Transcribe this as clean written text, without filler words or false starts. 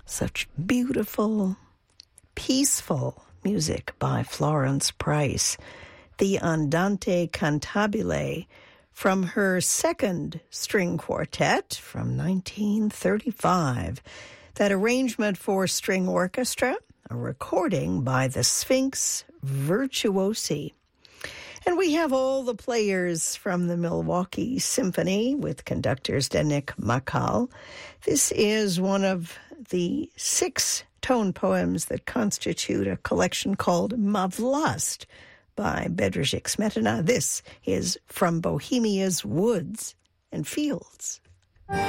Such beautiful, peaceful music by Florence Price. The Andante Cantabile from her second string quartet from 1935. That arrangement for string orchestra, a recording by the Sphinx Virtuosi. And we have all the players from the Milwaukee Symphony with conductors Denik Makal. This is one of the 6 tone poems that constitute a collection called Mavlast by Bedřich Smetana. This is From Bohemia's Woods and Fields.